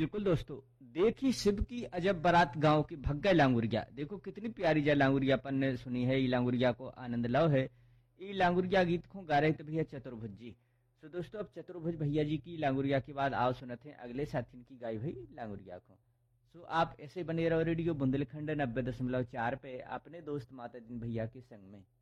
बिल्कुल दोस्तों। देखी शिव की अजब बारात गांव की भग गए लांगुरिया। देखो कितनी प्यारी जा लांगुरिया अपन ने सुनी है। ई लांगुरिया को आनंद लो है। ई लांगुरिया गीत को गा रहे थे भैया चतुर्भुज जी। तो दोस्तों अब चतुर्भुज भैया जी की लांगुरिया के बाद आओ सुनते हैं अगले साथी की गाई हुई लांगुरिया को। सो आप ऐसे बने रहो रेडियो बुंदेलखंड 90.4 पे अपने दोस्त माता दिन भैया के संग में।